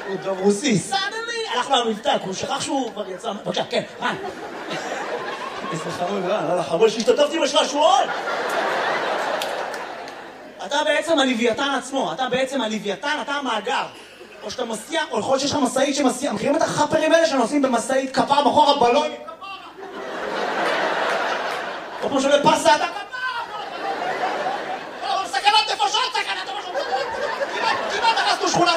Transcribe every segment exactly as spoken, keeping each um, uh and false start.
הוא דוב רוסי. סדלי! הלך לו המבטא, הוא שכח שהוא כבר יצא... בבקשה, כן, רן. איזה חמוד, רן, לא לחמוד שהשתתפתי בשעשועון! אתה בעצם הלוויתן עצמו, אתה בעצם הלוויתן, אתה המאגר. או שאתה מסיע, או יכול שיש לך מסעית שמסיע. מכירים את החפרים האלה שנוסעים במסעית כפר בחור הבלון? או כמו שעולה פסה, אתה כפר! או, סכנת נפשות, סכנת נפשות! כמעט הרסנו שכונה,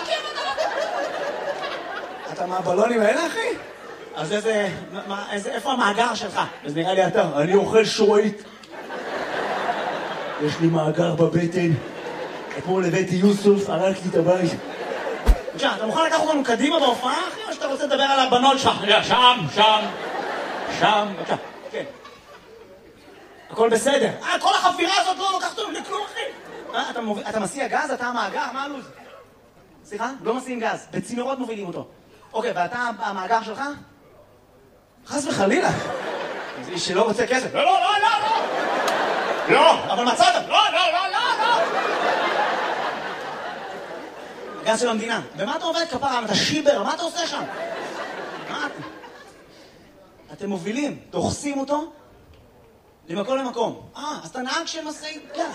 אתה מהבלונים האלה, אחי? אז איזה, איפה המאגר שלך? אז נראה לי אתה, אני אוכל שורית. יש לי מאגר בבטן. אתמול הבאתי יוסוף, הרקתי את הבית. בבקשה, אתה מוכן לקחת אותנו קדימה בהופעה, אחי? או שאתה רוצה לדבר על הבנות שלך? שם, שם, שם, בבקשה, כן. הכל בסדר. אה, כל החפירה הזאת לא לוקחת אותנו לכלום, אחי. אתה מסיע גז? אתה המאגר? מה הלו"ז? סליחה? לא מסיעים גז. בצינורות מובילים אותו. אוקיי, ואתה המאגר שלך? חס וחלילה. זה איש שלא רוצה כסף. לא, לא, לא, לא, לא. לא, אבל מצאת. לא, לא, לא, לא, לא. הגז של המדינה. במה אתה עובד כפרה? אתה שיבר, מה אתה עושה שם? מה אתה? אתם מובילים, דוחסים אותו למקום למקום. אה, אז אתה נהג של משאית גז.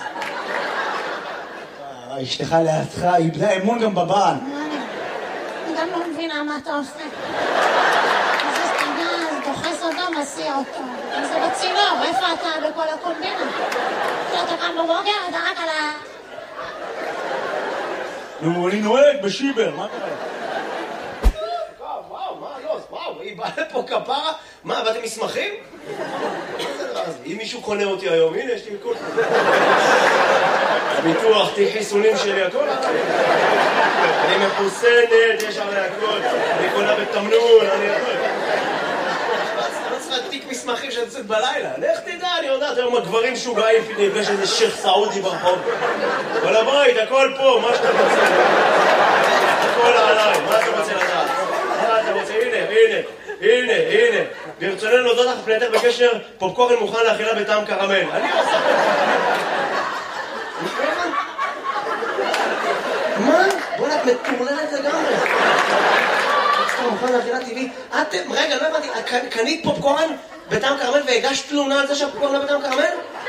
אשתך לידך, איבדה אמון גם בבעל. אני גם לא מבינה מה אתה עושה. זה סטגז, דוחס אותו, מסיע אותו. זה בצינור, איפה אתה בכל הקומבינה? אתה קם בבוקר, אתה רק על ה... נו, אני נוהג בשיבר, מה קרה? וואו, מה לא? וואו, היא באה לפה כפרה? מה, באתם מסמכים? אם מישהו קונה אותי היום, הנה, יש לי מכל... הביטוח, תהי חיסונים שלי, הכל. אני מחוסנת, יש עלי הכל. אני קונה בתמנון, אני הכל. לא צריכה תיק מסמכים שאני יוצאת בלילה. לך תדע, אני יודעת, היום הגברים שוגעים, נפגש איזה שייך סעודי ברחוב. כל הבית, הכל פה, מה שאתה רוצה. הכל עליי, מה אתה רוצה לדעת? מה אתה רוצה? הנה, הנה, הנה, הנה. ברצוננו להודות לך פנייתך בקשר, פופקורן מוכן לאכילה בטעם קרמל. אני עושה... מה? בוא נת מטורללת לגמרי. אתה מוכן לאכילה טבעית? אתם, רגע, לא הבנתי, קנית פופקורן בטעם קרמל והגשת תלונה על זה שהפופקורן לא בטעם קרמל?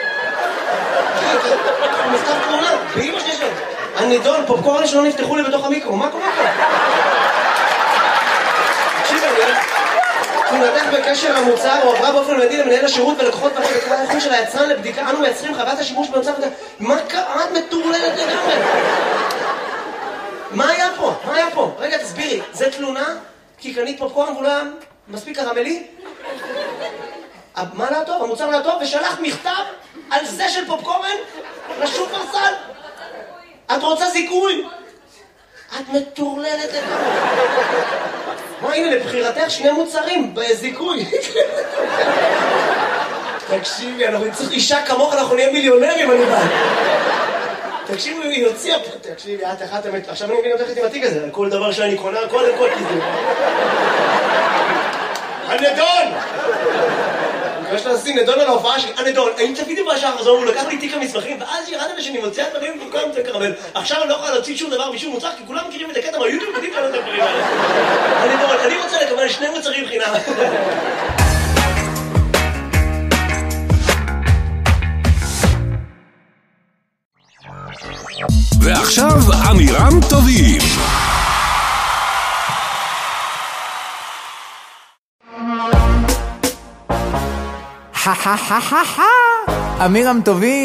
הוא מכתב תלונה, באמא שלי שלו. הנידון, פופקורן שלא נפתחו לי בתוך המיקרו, מה קורה פה? תקשיב, אני... תלונתך בקשר המוצר הועברה באופן מיידי למנהל השירות ולקוחות בקרה האיכות של היצרן לבדיקה. אנו מייצרים חוות השימוש במצב... מה קרה? את מטורללת לגמרי. מה היה פה? מה היה פה? רגע, תסבירי. זה תלונה? כי קנית פופקורן והוא לא היה מספיק קרמלי? מה לא טוב? המוצר לא טוב? ושלח מכתב על זה של פופקורן לשופרסל? את רוצה זיכוי? את מטורללת לגמרי. מה, הנה, לבחירתך שני מוצרים בזיכוי. תקשיבי, אנחנו נצטרך אישה כמוך, אנחנו נהיה מיליונרים, אני בא. תקשיבי, היא הוציאה פה, תקשיבי, את אחת אמת. עכשיו אני מבין אותך עם התיק הזה, על כל דבר שאני קונה, קודם כל כזה. הנדון! אני מקווה שאתה נשים נדון על ההופעה שלי. הנדון, האם צפיתי בשעה החזור, הוא לקח לי תיק המסמכים, ואז ירד לי שאני מוציאה דברים וכל היום תקרבל. עכשיו אני לא יכולה להוציא שום דבר משום מוצר, כי כולם מכירים את הקטע מהיוטיוב, יודעים כאלה את הדברים האלה. הנדון, אני רוצה לקבל שני מוצרים חינם. ועכשיו אמירם טובים. אמירם טובים.